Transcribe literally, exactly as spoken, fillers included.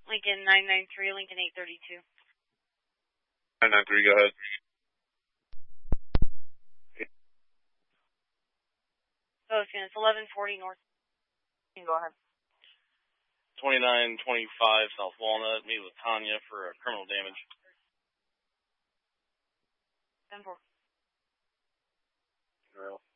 Lincoln nine nine three, Lincoln eight thirty-two. nine nine three, go ahead. Oh, it's eleven forty North. You can go ahead. twenty-nine twenty-five South Walnut, meet with Tanya for criminal damage. ten four. Real.